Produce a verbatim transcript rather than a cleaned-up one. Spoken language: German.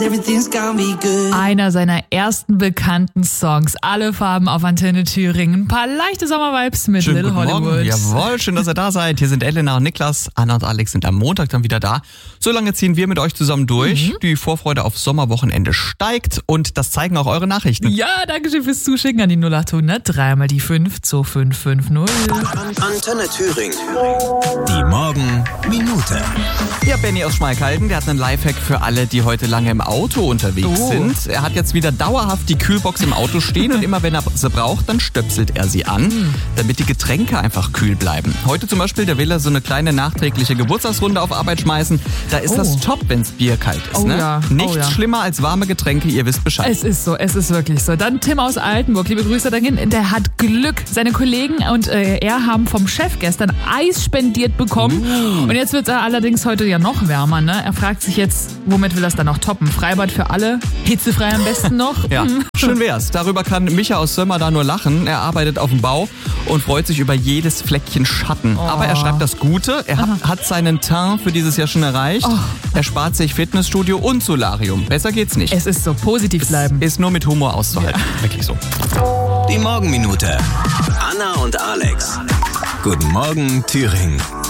Everything's gonna be good. Einer seiner ersten bekannten Songs. Alle Farben auf Antenne Thüringen. Ein paar leichte Sommervibes mit Schönen Little guten Hollywood. Morgen. Jawohl, schön, dass ihr da seid. Hier sind Elena und Niklas. Anna und Alex sind am Montag dann wieder da. So lange ziehen wir mit euch zusammen durch. Mhm. Die Vorfreude auf Sommerwochenende steigt und das zeigen auch eure Nachrichten. Ja, danke schön fürs Zuschicken an die null acht hundert drei mal die fünf zwei fünf fünf null. Antenne Thüringen. Die Morgenminute. Ja, Benny aus Schmalkalden, der hat einen Lifehack für alle, die heute lange im Auto unterwegs Oh. sind. Er hat jetzt wieder dauerhaft die Kühlbox im Auto stehen und immer wenn er sie braucht, dann stöpselt er sie an, Mhm. damit die Getränke einfach kühl bleiben. Heute zum Beispiel, da will er so eine kleine nachträgliche Geburtstagsrunde auf Arbeit schmeißen. Da ist Oh. das top, wenn's Bier kalt ist. Oh ne? ja, oh Nichts ja. schlimmer als warme Getränke, ihr wisst Bescheid. Es ist so, es ist wirklich so. Dann Tim aus Altenburg, liebe Grüße dahin. Der hat Glück. Seine Kollegen und äh, er haben vom Chef gestern Eis spendiert bekommen. Uh. Und jetzt wird es allerdings heute ja noch wärmer. Ne? Er fragt sich jetzt, womit will er es dann noch toppen? Freibad für alle? Hitzefrei am besten noch? Ja, Mhm. schön wär's. Darüber kann Micha aus Sömmer da nur lachen. Er arbeitet auf dem Bau und freut sich über jedes Fleckchen Schatten. Oh. Aber er schreibt das Gute. Er hat, hat seinen Teint für dieses Jahr schon erreicht. Oh. Er spart sich Fitnessstudio und Solarium. Besser geht's nicht. Es ist so, positiv bleiben. Ist nur mit Humor auszuhalten. Wirklich so. Die Morgenminute. Anna und Alex. Guten Morgen, Thüringen.